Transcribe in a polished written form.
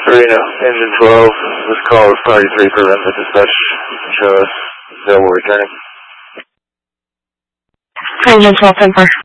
Arena, engine 12, this call is party 3 for Renfrew dispatch. Show us available returning. Engine 12, 10 4.